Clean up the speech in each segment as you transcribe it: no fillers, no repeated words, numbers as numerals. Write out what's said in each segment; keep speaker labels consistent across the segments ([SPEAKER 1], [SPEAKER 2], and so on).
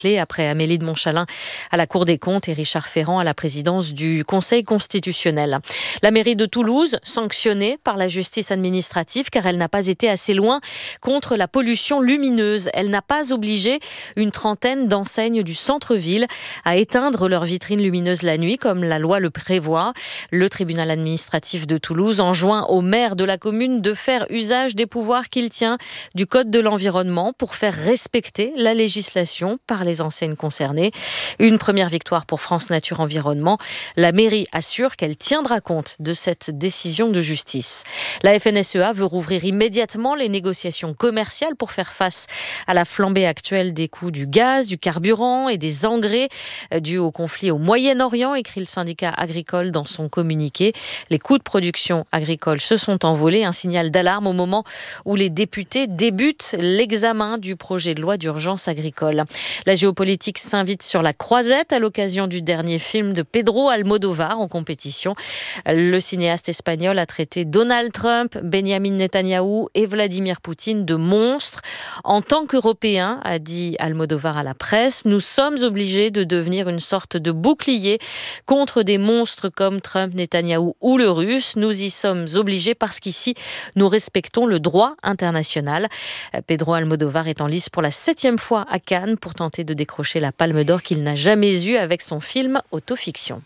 [SPEAKER 1] après Amélie de Montchalin à la Cour des comptes et Richard Ferrand à la présidence du Conseil constitutionnel. La mairie de Toulouse, sanctionnée par la justice administrative car elle n'a pas été assez loin contre la pollution lumineuse. Elle n'a pas obligé une trentaine d'enseignes du centre-ville à éteindre leurs vitrines lumineuses la nuit comme la loi le prévoit. Le tribunal administratif de Toulouse enjoint au maire de la commune de faire usage des pouvoirs qu'il tient du code de l'environnement pour faire respecter la législation par les enseignes concernées. Une première victoire pour France Nature Environnement. La mairie assure qu'elle tiendra compte de cette décision de justice. La FNSEA veut rouvrir immédiatement les négociations commerciales pour faire face à la flambée actuelle des coûts du gaz, du carburant et des engrais dus au conflit au Moyen-Orient, écrit le syndicat agricole dans son communiqué. Les coûts de production agricole se sont envolés, un signal d'alarme au moment où les députés débutent l'examen du projet de loi d'urgence agricole. La géopolitique s'invite sur la croisette à l'occasion du dernier film de Pedro Almodóvar en compétition. Le cinéaste espagnol a traité Donald Trump, Benjamin Netanyahou et Vladimir Poutine de monstres. En tant qu'Européens, a dit Almodóvar à la presse, nous sommes obligés de devenir une sorte de bouclier contre des monstres comme Trump, Netanyahou ou le Russe. Nous y sommes obligés parce qu'ici, nous respectons le droit international. Pedro Almodóvar est en lice pour la 7e fois à Cannes pour tenter de décrocher la Palme d'Or qu'il n'a jamais eue avec son film Autofiction.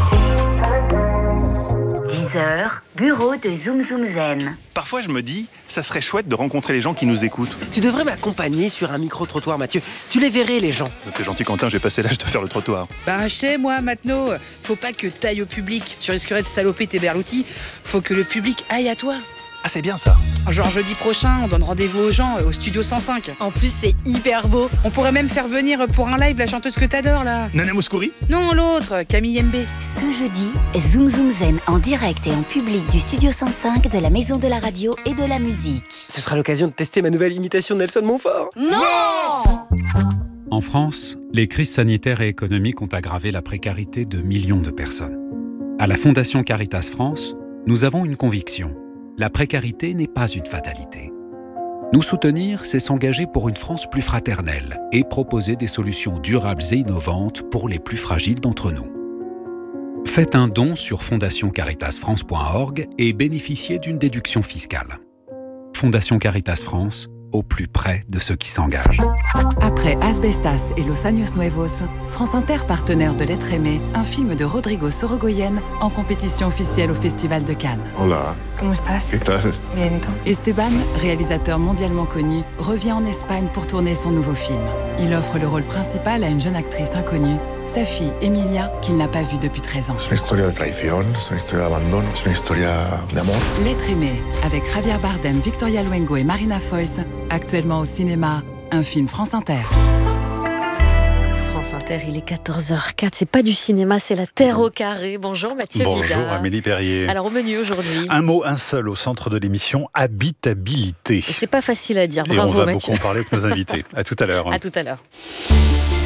[SPEAKER 2] 10h, bureau de Zoom Zoom Zen.
[SPEAKER 3] Parfois je me dis, ça serait chouette de rencontrer les gens qui nous écoutent.
[SPEAKER 4] Tu devrais m'accompagner sur un micro-trottoir, Mathieu. Tu les verrais, les gens.
[SPEAKER 3] T'es gentil Quentin, j'ai passé l'âge de faire le trottoir.
[SPEAKER 5] Je sais, moi, Matno, faut pas que t'ailles au public. Tu risquerais de saloper tes berloutis. Faut que le public aille à toi.
[SPEAKER 3] Ah c'est bien ça.
[SPEAKER 5] Genre jeudi prochain, on donne rendez-vous aux gens au studio 105.
[SPEAKER 6] En plus, c'est hyper beau.
[SPEAKER 5] On pourrait même faire venir pour un live la chanteuse que t'adores, là.
[SPEAKER 3] Nana Mouskouri ?
[SPEAKER 5] Non, l'autre, Camille Mbé.
[SPEAKER 2] Ce jeudi, Zoom Zoom Zen en direct et en public du studio 105 de la Maison de la Radio et de la Musique.
[SPEAKER 4] Ce sera l'occasion de tester ma nouvelle imitation de Nelson Montfort.
[SPEAKER 6] Non.
[SPEAKER 7] En France, les crises sanitaires et économiques ont aggravé la précarité de millions de personnes. À la Fondation Caritas France, nous avons une conviction. La précarité n'est pas une fatalité. Nous soutenir, c'est s'engager pour une France plus fraternelle et proposer des solutions durables et innovantes pour les plus fragiles d'entre nous. Faites un don sur fondationcaritasfrance.org et bénéficiez d'une déduction fiscale. Fondation Caritas France, au plus près de ceux qui s'engagent.
[SPEAKER 8] Après Asbestas et Los Años Nuevos, France Inter, partenaire de L'être aimé, un film de Rodrigo Sorogoyen en compétition officielle au Festival de Cannes.
[SPEAKER 9] Hola.
[SPEAKER 6] ¿Cómo estás?
[SPEAKER 9] ¿Qué tal?
[SPEAKER 6] Bien, ¿y tú?
[SPEAKER 8] Esteban, réalisateur mondialement connu, revient en Espagne pour tourner son nouveau film. Il offre le rôle principal à une jeune actrice inconnue, sa fille Emilia, qu'il n'a pas vue depuis 13 ans.
[SPEAKER 9] Es una historia de traición, es una historia de abandono, es una historia de amor.
[SPEAKER 8] L'être aimé, avec Javier Bardem, Victoria Luengo et Marina Foïs, actuellement au cinéma, un film France Inter.
[SPEAKER 1] France Inter, il est 14h04, c'est pas du cinéma, c'est la Terre au carré. Bonjour Mathieu Vida.
[SPEAKER 3] Bonjour Amélie Perrier.
[SPEAKER 1] Alors au menu aujourd'hui.
[SPEAKER 3] Un mot, un seul au centre de l'émission, habitabilité.
[SPEAKER 1] Et c'est pas facile à dire,
[SPEAKER 3] Et
[SPEAKER 1] bravo
[SPEAKER 3] on va
[SPEAKER 1] Mathieu.
[SPEAKER 3] beaucoup en parler avec nos invités. À tout à l'heure.
[SPEAKER 1] À tout à l'heure.